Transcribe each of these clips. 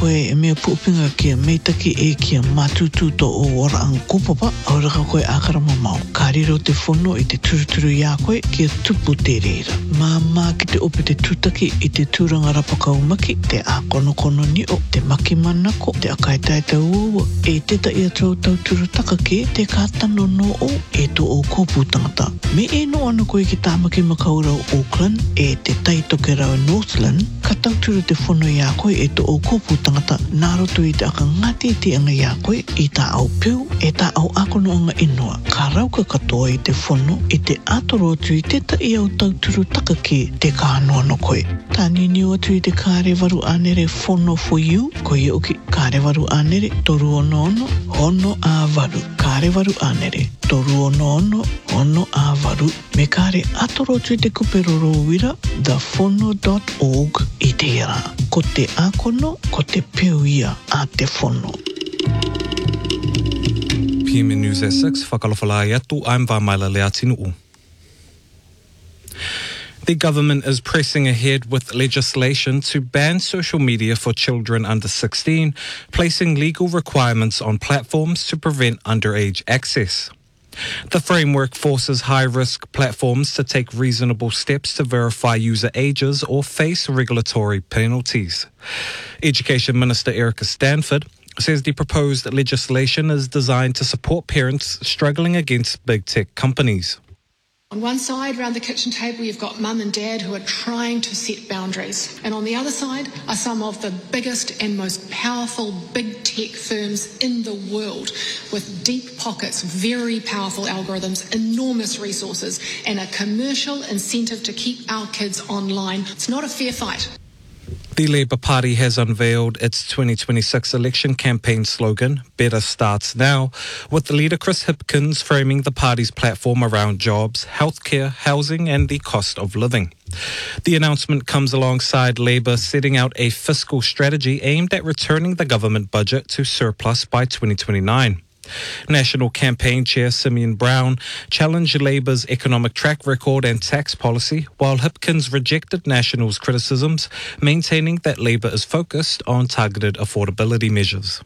Koe e mea puupinga kia meitaki e kia matutu to o ora ang kupapa auraka koe akarama mau. Ka riro te whono i te turuturu ia koe kia tupu te reira. Mā ki te ope te tutaki i te tūranga rapakau maki, te a kono ni o, te maki manako, te akaitai tau ua, e teta ia tau turutaka ke, te kātano no o, e to o kōpū tangata. Me e no ana koe ki tāmaki makaurau Auckland, e te taitoke rau Northland, ka tauturu te whono ia koe e to o kōpū tangata, nā roto i te aka ngati te anga ia koe, i tā au piu, e tā au akono anga inua. Ka rauka katoa i te whono, i te atoro atu i teta i au tauturu taka ke te kānoa no koe. Tā nini atu i te kārewaru anere whono for you, ko i uki kārewaru anere, toru ono, hono a waru. Kārewaru anere, toru ono, hono a waru. Me kāre atoro atu i te kuperoro wira, thewhono.org i te ira. Ko te akono, ko te peu ia a te whono. PM News at 6, whakalawhalai atu, I'm Vamaila Leatinu'u. The government is pressing ahead with legislation to ban social media for children under 16, placing legal requirements on platforms to prevent underage access. The framework forces high-risk platforms to take reasonable steps to verify user ages or face regulatory penalties. Education Minister Erica Stanford says the proposed legislation is designed to support parents struggling against big tech companies. On one side, around the kitchen table, you've got mum and dad who are trying to set boundaries. And on the other side are some of the biggest and most powerful big tech firms in the world with deep pockets, very powerful algorithms, enormous resources, and a commercial incentive to keep our kids online. It's not a fair fight. The Labour Party has unveiled its 2026 election campaign slogan, Better Starts Now, with leader Chris Hipkins framing the party's platform around jobs, healthcare, housing and the cost of living. The announcement comes alongside Labour setting out a fiscal strategy aimed at returning the government budget to surplus by 2029. National Campaign Chair Simeon Brown challenged Labour's economic track record and tax policy, while Hipkins rejected National's criticisms, maintaining that Labour is focused on targeted affordability measures.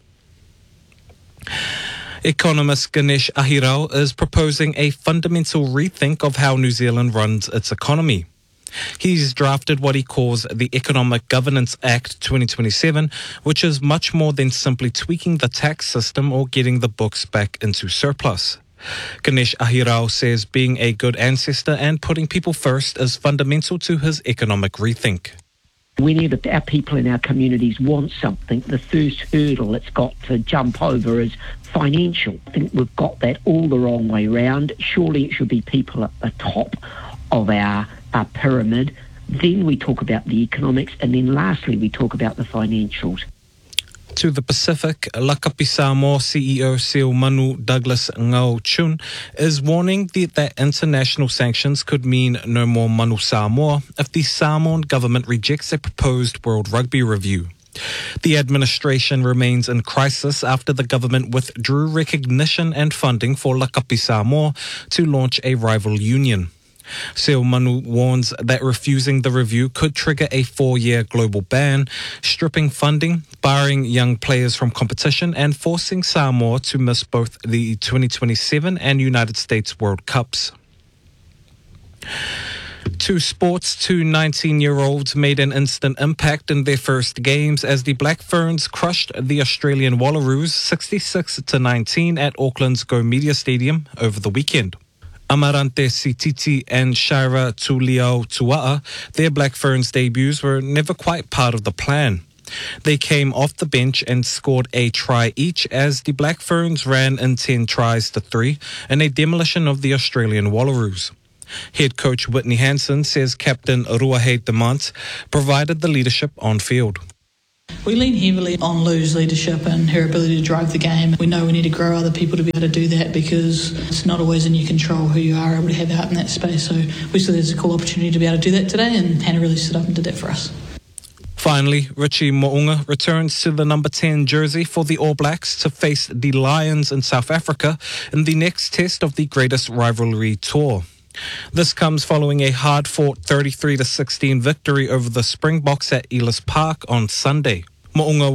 Economist Ganesh Ahirao is proposing a fundamental rethink of how New Zealand runs its economy. He's drafted what he calls the Economic Governance Act 2027, which is much more than simply tweaking the tax system or getting the books back into surplus. Ganesh Ahirao says being a good ancestor and putting people first is fundamental to his economic rethink. Whenever our people in our communities want something, the first hurdle it's got to jump over is financial. I think we've got that all the wrong way round. Surely it should be people at the top of our pyramid. Then we talk about the economics, and then lastly we talk about the financials. To the Pacific, Lakapi Samoa CEO Seo Manu Douglas Ngau Chun is warning that international sanctions could mean no more Manu Samoa if the Samoan government rejects a proposed World Rugby review. The administration remains in crisis after the government withdrew recognition and funding for Lakapi Samoa to launch a rival union. Seo Manu warns that refusing the review could trigger a 4-year global ban, stripping funding, barring young players from competition and forcing Samoa to miss both the 2027 and United States World Cups. To sports, two 19-year-olds made an instant impact in their first games as the Black Ferns crushed the Australian Wallaroos 66-19 at Auckland's Go Media Stadium over the weekend. Amarante Sititi and Shaira Tuliao Tua'a, their Black Ferns debuts were never quite part of the plan. They came off the bench and scored a try each as the Black Ferns ran in 10 tries to 3 in a demolition of the Australian Wallaroos. Head coach Whitney Hansen says captain Ruahei Demant provided the leadership on field. We lean heavily on Lou's leadership and her ability to drive the game. We know we need to grow other people to be able to do that because it's not always in your control who you are able to have out in that space. So we saw there's a cool opportunity to be able to do that today, and Hannah really stood up and did that for us. Finally, Richie Mo'unga returns to the number 10 jersey for the All Blacks to face the Lions in South Africa in the next test of the greatest rivalry tour. This comes following a hard-fought 33-16 victory over the Springboks at Ellis Park on Sunday. Mo'unga